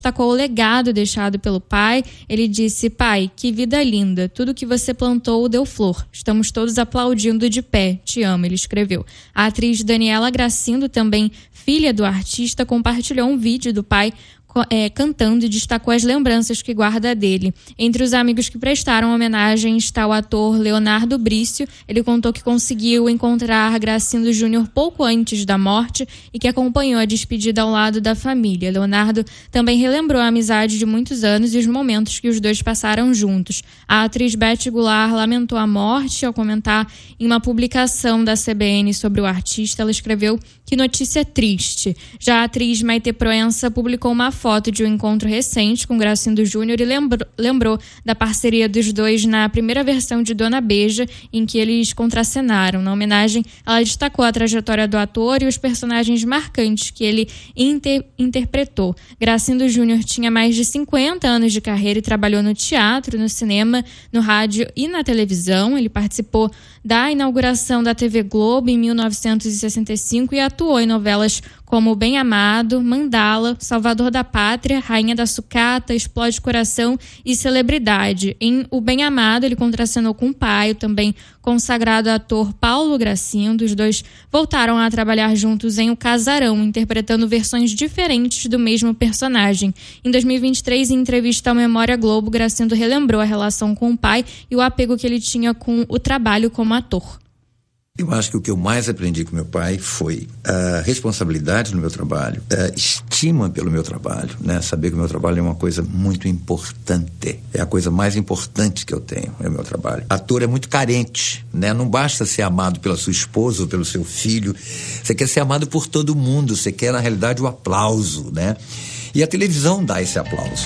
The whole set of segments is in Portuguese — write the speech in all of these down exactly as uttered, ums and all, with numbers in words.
destacou o legado deixado pelo pai. Ele disse: pai, que vida linda, tudo que você plantou deu flor, estamos todos aplaudindo de pé, te amo, ele escreveu. A atriz Daniela Gracindo, também filha do artista, compartilhou um vídeo do pai É, cantando e destacou as lembranças que guarda dele. Entre os amigos que prestaram homenagem está o ator Leonardo Brício. Ele contou que conseguiu encontrar Gracindo Júnior pouco antes da morte e que acompanhou a despedida ao lado da família. Leonardo também relembrou a amizade de muitos anos e os momentos que os dois passaram juntos. A atriz Beth Goulart lamentou a morte. Ao comentar em uma publicação da C B N sobre o artista, ela escreveu: que notícia triste. Já a atriz Maite Proença publicou uma foto de um encontro recente com Gracindo Júnior e lembrou, lembrou da parceria dos dois na primeira versão de Dona Beija, em que eles contracenaram. Na homenagem, ela destacou a trajetória do ator e os personagens marcantes que ele inter, interpretou. Gracindo Júnior tinha mais de cinquenta anos de carreira e trabalhou no teatro, no cinema, no rádio e na televisão. Ele participou da inauguração da T V Globo em mil novecentos e sessenta e cinco e atuou em novelas como Bem Amado, Mandala, Salvador da Pátria, Rainha da Sucata, Explode Coração e Celebridade. Em O Bem Amado, ele contracenou com o pai, o também consagrado ator Paulo Gracindo. Os dois voltaram a trabalhar juntos em O Casarão, interpretando versões diferentes do mesmo personagem. Em dois mil e vinte e três, em entrevista ao Memória Globo, Gracindo relembrou a relação com o pai e o apego que ele tinha com o trabalho como ator. Eu acho que o que eu mais aprendi com meu pai foi a responsabilidade no meu trabalho, a estima pelo meu trabalho, né? Saber que o meu trabalho é uma coisa muito importante. É a coisa mais importante que eu tenho, é o meu trabalho. Ator é muito carente, né? Não basta ser amado pela sua esposa ou pelo seu filho. Você quer ser amado por todo mundo. Você quer, na realidade, o aplauso, né? E a televisão dá esse aplauso.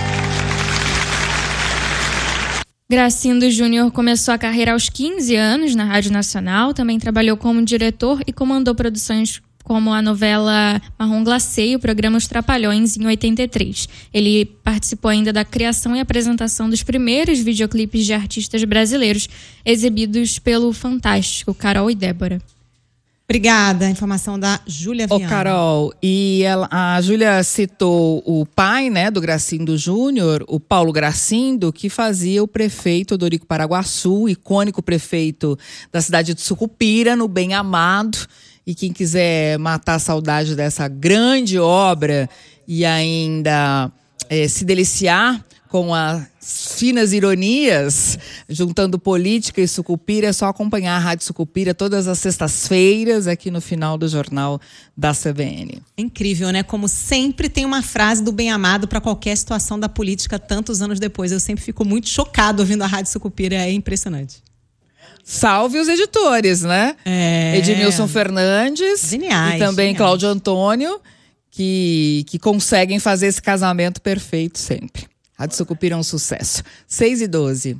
Gracindo Júnior começou a carreira aos quinze anos na Rádio Nacional, também trabalhou como diretor e comandou produções como a novela Marrom Glacê e o programa Os Trapalhões em oitenta e três. Ele participou ainda da criação e apresentação dos primeiros videoclipes de artistas brasileiros exibidos pelo Fantástico, Carol e Débora. Obrigada, a informação da Júlia Viana. Ô, Carol, e ela, a Júlia citou o pai, né, do Gracindo Júnior, o Paulo Gracindo, que fazia o prefeito Odorico Paraguaçu, icônico prefeito da cidade de Sucupira, no Bem Amado. E quem quiser matar a saudade dessa grande obra e ainda é, se deliciar com as finas ironias, juntando política e Sucupira, é só acompanhar a Rádio Sucupira todas as sextas-feiras aqui no final do Jornal da C B N. É incrível, né? Como sempre tem uma frase do Bem Amado para qualquer situação da política tantos anos depois. Eu sempre fico muito chocado ouvindo a Rádio Sucupira, é impressionante. Salve os editores, né? É... Edmilson Fernandes. Geniais, e também geniais. Cláudio Antônio, que, que conseguem fazer esse casamento perfeito sempre. Rádio Sucupira é um sucesso. seis e doze.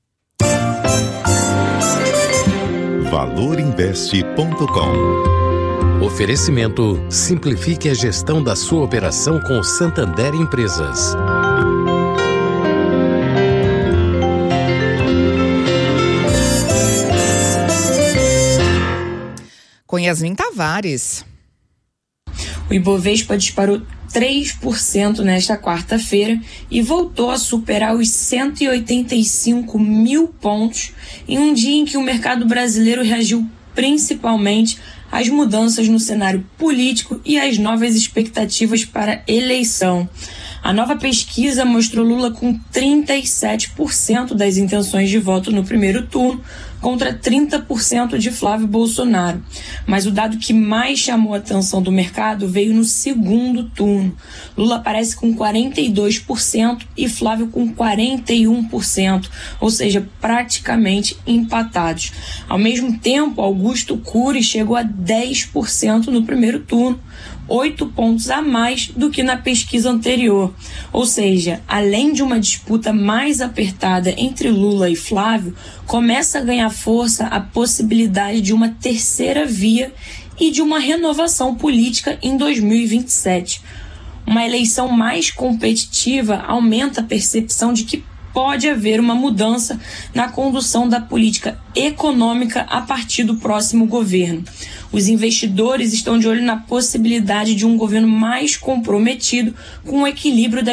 valor invest ponto com. Oferecimento: simplifique a gestão da sua operação com o Santander Empresas. Com Yasmin Tavares. O Ibovespa disparou três por cento nesta quarta-feira e voltou a superar os cento e oitenta e cinco mil pontos em um dia em que o mercado brasileiro reagiu principalmente às mudanças no cenário político e às novas expectativas para a eleição. A nova pesquisa mostrou Lula com trinta e sete por cento das intenções de voto no primeiro turno, contra trinta por cento de Flávio Bolsonaro. Mas o dado que mais chamou a atenção do mercado veio no segundo turno. Lula aparece com quarenta e dois por cento e Flávio com quarenta e um por cento, ou seja, praticamente empatados. Ao mesmo tempo, Augusto Cury chegou a dez por cento no primeiro turno, oito pontos a mais do que na pesquisa anterior. Ou seja, além de uma disputa mais apertada entre Lula e Flávio, começa a ganhar força a possibilidade de uma terceira via e de uma renovação política em dois mil e vinte e sete. Uma eleição mais competitiva aumenta a percepção de que pode haver uma mudança na condução da política econômica a partir do próximo governo. Os investidores estão de olho na possibilidade de um governo mais comprometido com o equilíbrio da